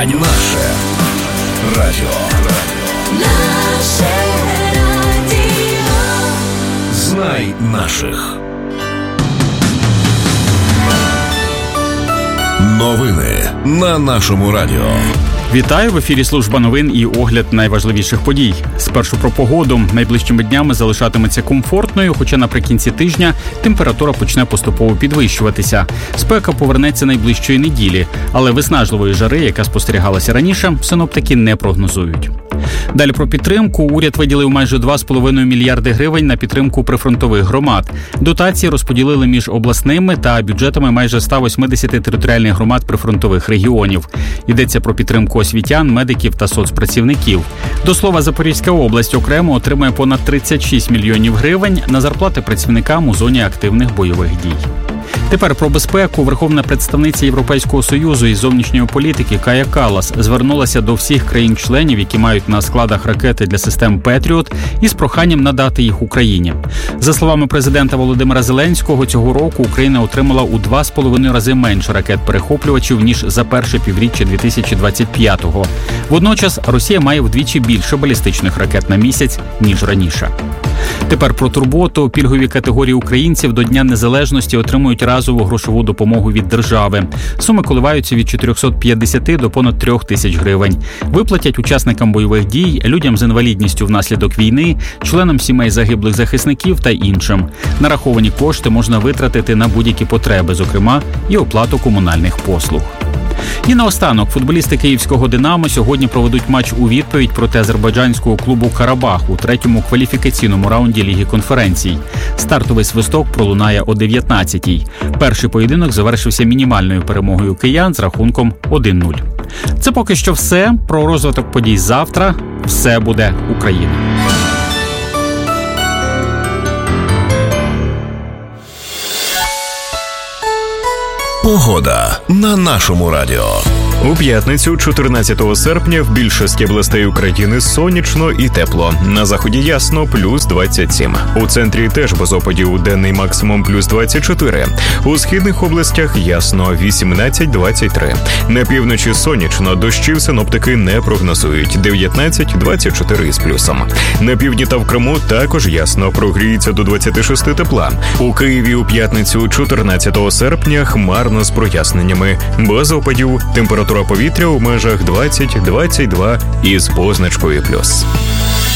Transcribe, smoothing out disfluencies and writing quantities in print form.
радіо. Наше радіо. Наше радіо. Знай наших. Новини на нашому радіо. Вітаю, в ефірі служба новин і огляд найважливіших подій. Спершу про погоду. Найближчими днями залишатиметься комфортною, хоча наприкінці тижня температура почне поступово підвищуватися. Спека повернеться найближчої неділі, але виснажливої жари, яка спостерігалася раніше, синоптики не прогнозують. Далі про підтримку. Уряд виділив майже 2,5 мільярди гривень на підтримку прифронтових громад. Дотації розподілили між обласними та бюджетами майже 180 територіальних громад прифронтових регіонів. Йдеться про підтримку освітян, медиків та соцпрацівників. До слова, Запорізька область окремо отримає понад 36 мільйонів гривень на зарплати працівникам у зоні активних бойових дій. Тепер про безпеку. Верховна представниця Європейського Союзу із зовнішньої політики Кая Каллас звернулася до всіх країн-членів, які мають на складах ракети для систем «Петріот», із проханням надати їх Україні. За словами президента Володимира Зеленського, цього року Україна отримала у 2,5 рази менше ракет-перехоплювачів, ніж за перше півріччя 2025-го. Водночас Росія має вдвічі більше балістичних ракет на місяць, ніж раніше. Тепер про турботу. Пільгові категорії українців до Дня Незалежності отримують разову грошову допомогу від держави. Суми коливаються від 450 до понад 3 тисяч гривень. Виплатять учасникам бойових дій, людям з інвалідністю внаслідок війни, членам сімей загиблих захисників та іншим. Нараховані кошти можна витратити на будь-які потреби, зокрема і оплату комунальних послуг. І наостанок, футболісти київського «Динамо» сьогодні проведуть матч у відповідь проти азербайджанського клубу «Карабах» у третьому кваліфікаційному раунді Ліги конференцій. Стартовий свисток пролунає о 19-й. Перший поєдинок завершився мінімальною перемогою киян з рахунком 1-0. Це поки що все. Про розвиток подій завтра. Все буде Україна. Погода на нашому радіо. У п'ятницю, 14 серпня, в більшості областей України сонячно і тепло. На заході ясно, плюс 27. У центрі теж без опадів, денний максимум плюс 24. У східних областях ясно, 18-23. На півночі сонячно, дощів синоптики не прогнозують, 19-24 з плюсом. На півдні та в Криму також ясно, прогріється до 26 тепла. У Києві у п'ятницю, 14 серпня, хмарно з проясненнями. Без опадів, температура повітря у межах 20-22 із позначкою плюс.